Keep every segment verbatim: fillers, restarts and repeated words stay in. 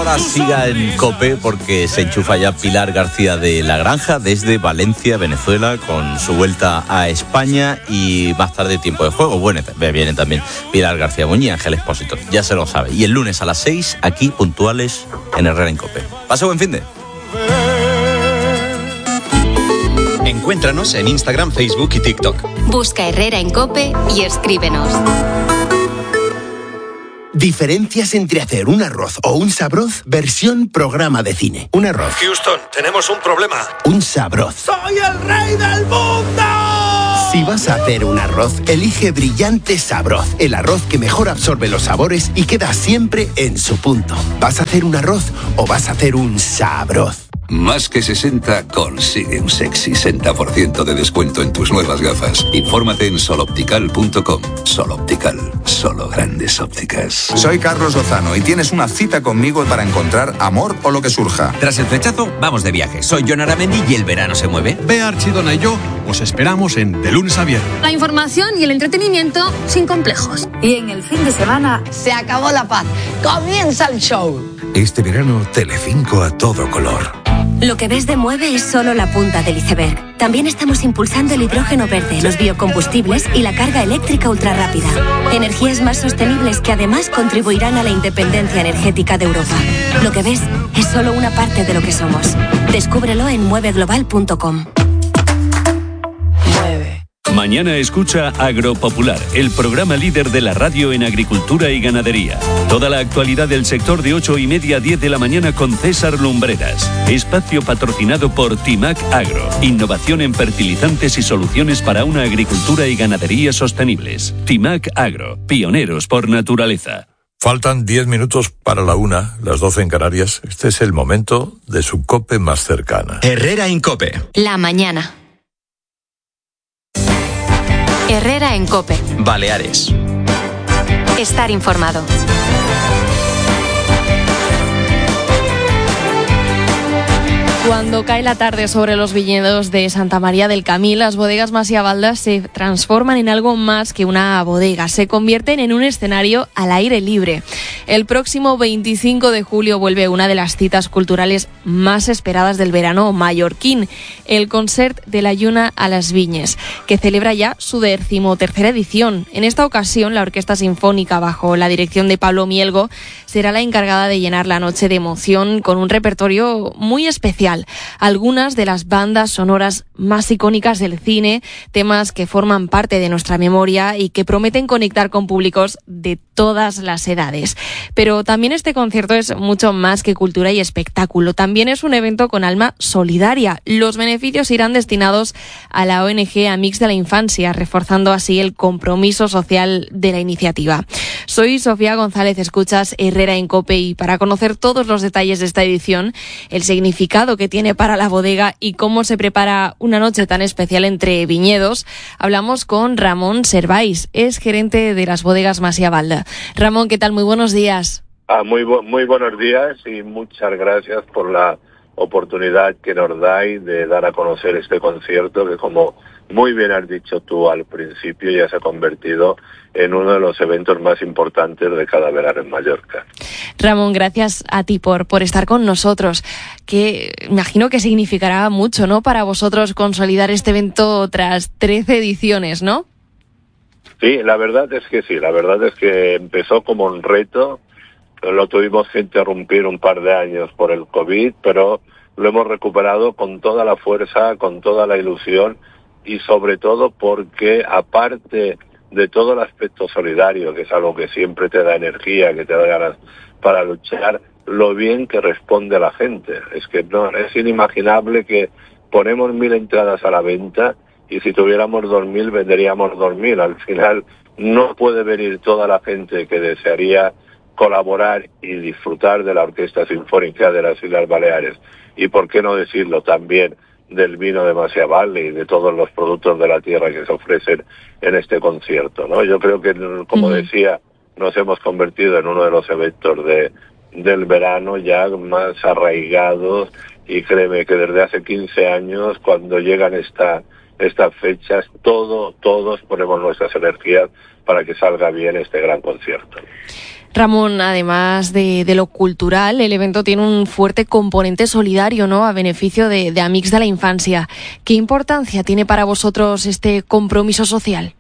hora siga en COPE porque se enchufa ya Pilar García de la Granja desde Valencia, Venezuela, con su vuelta a España y más tarde tiempo de juego. Bueno, viene también Pilar García Muñiz, Ángel Expósito, ya se lo sabe. Y el lunes a las seis, aquí puntuales en Herrera en COPE. Pase buen finde. Encuéntranos en Instagram, Facebook y TikTok. Busca Herrera en COPE y escríbenos. Diferencias entre hacer un arroz o un sabroz, versión programa de cine. Un arroz. Houston, tenemos un problema. Un sabroz. ¡Soy el rey del mundo! Si vas a hacer un arroz, elige Brillante Sabroz, el arroz que mejor absorbe los sabores y queda siempre en su punto. ¿Vas a hacer un arroz o vas a hacer un sabroz? Más que sesenta consigue un sexy sesenta por ciento de descuento en tus nuevas gafas. Infórmate en soloptical punto com. Soloptical, solo grandes ópticas. Soy Carlos Lozano y tienes una cita conmigo para encontrar amor o lo que surja. Tras el flechazo, vamos de viaje. Soy Jon Aramendi y el verano se mueve. Bea Archidona y yo os esperamos en De Lunes a Viernes. La información y el entretenimiento sin complejos. Y en el fin de semana se acabó la paz. Comienza el show. Este verano, Telecinco a todo color. Lo que ves de Mueve es solo la punta del iceberg. También estamos impulsando el hidrógeno verde, los biocombustibles y la carga eléctrica ultrarrápida. Energías más sostenibles que además contribuirán a la independencia energética de Europa. Lo que ves es solo una parte de lo que somos. Descúbrelo en mueve global punto com. Mañana escucha Agropopular, el programa líder de la radio en agricultura y ganadería. Toda la actualidad del sector de ocho y media a diez de la mañana con César Lumbreras. Espacio patrocinado por Timac Agro. Innovación en fertilizantes y soluciones para una agricultura y ganadería sostenibles. Timac Agro, pioneros por naturaleza. Faltan diez minutos para la una, las doce en Canarias. Este es el momento de su COPE más cercana. Herrera en COPE. La mañana. Herrera en COPE. Baleares. Estar informado. Cuando cae la tarde sobre los viñedos de Santa María del Camí, las bodegas Mas y Abalda se transforman en algo más que una bodega. Se convierten en un escenario al aire libre. El próximo veinticinco de julio vuelve una de las citas culturales más esperadas del verano mallorquín, el Concert de la Lluna a las Viñes, que celebra ya su decimotercera edición. En esta ocasión, la Orquesta Sinfónica, bajo la dirección de Pablo Mielgo, será la encargada de llenar la noche de emoción con un repertorio muy especial. Algunas de las bandas sonoras más icónicas del cine, temas que forman parte de nuestra memoria y que prometen conectar con públicos de todas las edades. Pero también este concierto es mucho más que cultura y espectáculo. También es un evento con alma solidaria. Los beneficios irán destinados a la O N G Amics de la Infancia, reforzando así el compromiso social de la iniciativa. Soy Sofía González, escuchas Herrera en COPE, y para conocer todos los detalles de esta edición, el significado que tiene para la bodega y cómo se prepara una noche tan especial entre viñedos, hablamos con Ramón Servais, es gerente de las bodegas Mas y Abalda. Ramón, ¿qué tal? Muy buenos días. Ah, muy, bu- muy buenos días y muchas gracias por la oportunidad que nos dais de dar a conocer este concierto que, como muy bien has dicho tú al principio, ya se ha convertido en uno de los eventos más importantes de cada verano en Mallorca. Ramón, gracias a ti por, por estar con nosotros, que imagino que significará mucho, ¿no?, para vosotros consolidar este evento tras trece ediciones, ¿no? Sí, la verdad es que sí, la verdad es que empezó como un reto, lo tuvimos que interrumpir un par de años por el COVID, pero lo hemos recuperado con toda la fuerza, con toda la ilusión y sobre todo porque, aparte de todo el aspecto solidario, que es algo que siempre te da energía, que te da ganas para luchar, lo bien que responde la gente. Es que no, es inimaginable que ponemos mil entradas a la venta y si tuviéramos dos mil venderíamos dos mil. Al final no puede venir toda la gente que desearía colaborar y disfrutar de la Orquesta Sinfónica de las Islas Baleares y, por qué no decirlo, también del vino de Mas y Abalda y de todos los productos de la tierra que se ofrecen en este concierto, ¿no? Yo creo que, como uh-huh. decía, nos hemos convertido en uno de los eventos de del verano ya más arraigados, y créeme que desde hace quince años, cuando llegan esta estas fechas, todo, todos ponemos nuestras energías para que salga bien este gran concierto. Ramón, además de, de lo cultural, el evento tiene un fuerte componente solidario, ¿no?, a beneficio de, de Amics de la Infancia. ¿Qué importancia tiene para vosotros este compromiso social?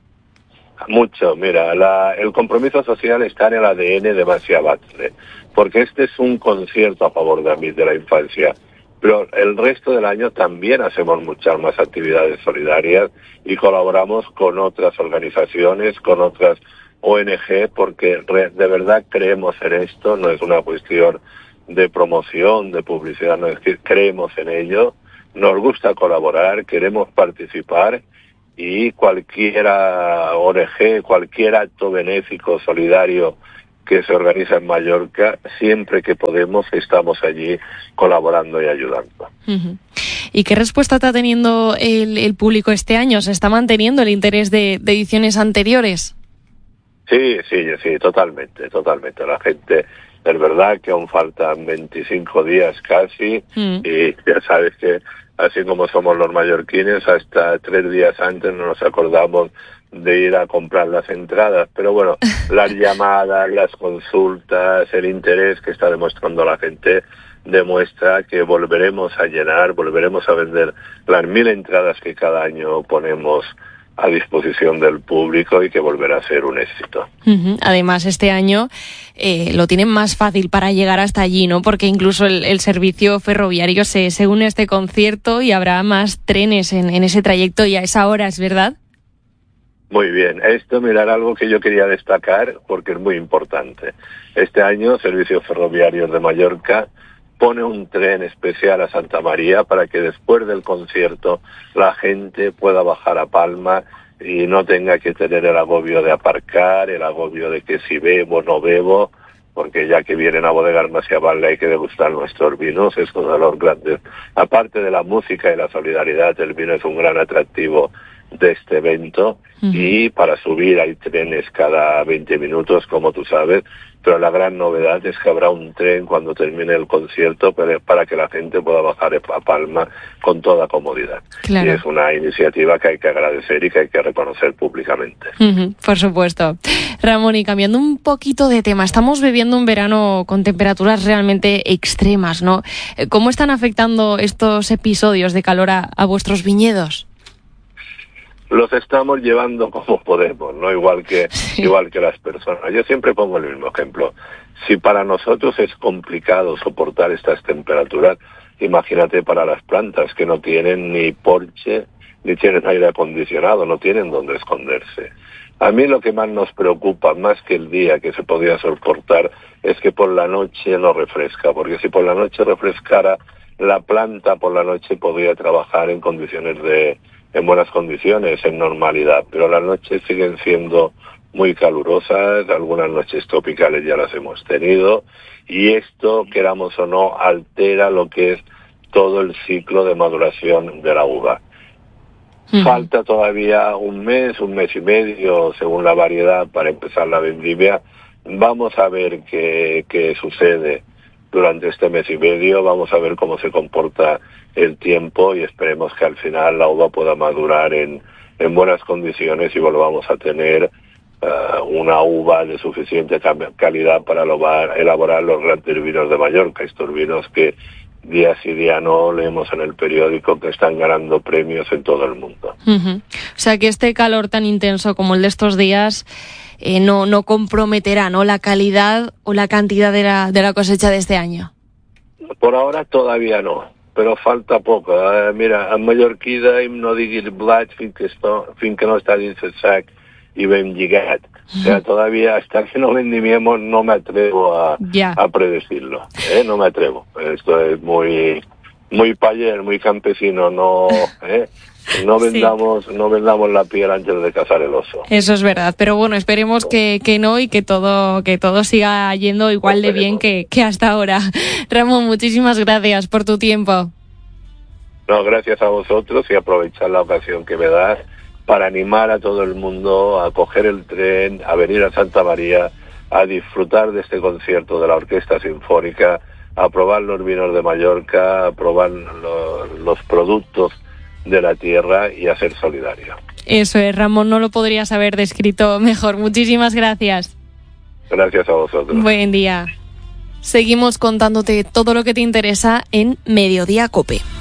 Mucho, mira, la, el compromiso social está en el A D N de Masia Batlle, porque este es un concierto a favor de Amics de la Infancia, pero el resto del año también hacemos muchas más actividades solidarias y colaboramos con otras organizaciones, con otras O N G, porque de verdad creemos en esto, no es una cuestión de promoción, de publicidad, no es que creemos en ello, nos gusta colaborar, queremos participar, y cualquiera O N G, cualquier acto benéfico, solidario que se organiza en Mallorca, siempre que podemos estamos allí colaborando y ayudando. Uh-huh. ¿Y qué respuesta está teniendo el, el público este año? ¿Se está manteniendo el interés de, de ediciones anteriores? Sí, sí, sí, totalmente, totalmente. La gente, es verdad que aún faltan veinticinco días casi, mm. y ya sabes que así como somos los mallorquines, hasta tres días antes no nos acordamos de ir a comprar las entradas. Pero bueno, las llamadas, las consultas, el interés que está demostrando la gente demuestra que volveremos a llenar, volveremos a vender las mil entradas que cada año ponemos a disposición del público y que volverá a ser un éxito. Uh-huh. Además, este año eh, lo tienen más fácil para llegar hasta allí, ¿no? Porque incluso el, el servicio ferroviario se, se une a este concierto y habrá más trenes en, en ese trayecto y a esa hora, ¿es verdad? Muy bien. Esto, mirar, algo que yo quería destacar porque es muy importante. Este año, Servicios Ferroviarios de Mallorca pone un tren especial a Santa María para que después del concierto la gente pueda bajar a Palma y no tenga que tener el agobio de aparcar, el agobio de que si bebo o no bebo, porque ya que vienen a Bodegas Masia Batlle hay que degustar nuestros vinos, es uno de los grandes. Aparte de la música y la solidaridad, el vino es un gran atractivo de este evento. Uh-huh. Y para subir hay trenes cada veinte minutos, como tú sabes, pero la gran novedad es que habrá un tren cuando termine el concierto para, para que la gente pueda bajar a Palma con toda comodidad. Claro. Y es una iniciativa que hay que agradecer y que hay que reconocer públicamente. Uh-huh, por supuesto. Ramón, y cambiando un poquito de tema, estamos viviendo un verano con temperaturas realmente extremas, ¿no? ¿Cómo están afectando estos episodios de calor a, a vuestros viñedos? Los estamos llevando como podemos, ¿no? Igual que, sí. igual que las personas. Yo siempre pongo el mismo ejemplo. Si para nosotros es complicado soportar estas temperaturas, imagínate para las plantas que no tienen ni porche, ni tienen aire acondicionado, no tienen dónde esconderse. A mí lo que más nos preocupa, más que el día que se podía soportar, es que por la noche no refresca, porque si por la noche refrescara, la planta por la noche podría trabajar en condiciones de en buenas condiciones, en normalidad, pero las noches siguen siendo muy calurosas, algunas noches tropicales ya las hemos tenido, y esto, queramos o no, altera lo que es todo el ciclo de maduración de la uva. Uh-huh. Falta todavía un mes, un mes y medio, según la variedad, para empezar la vendimia. Vamos a ver qué, qué sucede durante este mes y medio, vamos a ver cómo se comporta el tiempo y esperemos que al final la uva pueda madurar en, en buenas condiciones y volvamos a tener uh, una uva de suficiente calidad para elaborar, elaborar los grandes vinos de Mallorca, estos vinos que día sí día no leemos en el periódico que están ganando premios en todo el mundo. Uh-huh. O sea que este calor tan intenso como el de estos días eh, no, no comprometerá, ¿no?, la calidad o la cantidad de la, de la cosecha de este año. Por ahora todavía no, però falta poc. Eh, mira, en mallorquí dèiem no diguis blat fins que, esto, fins que no està dins el sac y ben lligat. O sea, todavía hasta que no vendimiemos no me atrevo a, yeah. a predecirlo. ¿eh? No me atrevo. Esto es muy, muy payer, muy campesino. No, ¿eh? No vendamos, sí. no vendamos la piel antes de cazar el oso. Eso es verdad, pero bueno, esperemos que, que no y que todo, que todo siga yendo igual de bien que, que hasta ahora. Ramón, muchísimas gracias por tu tiempo. No, gracias a vosotros y aprovechar la ocasión que me das para animar a todo el mundo a coger el tren, a venir a Santa María, a disfrutar de este concierto de la Orquesta Sinfónica, a probar los vinos de Mallorca, a probar lo, los productos de la tierra y a ser solidario. Eso es, Ramón, no lo podrías haber descrito mejor. Muchísimas gracias. Gracias a vosotros. Buen día. Seguimos contándote todo lo que te interesa en Mediodía Cope.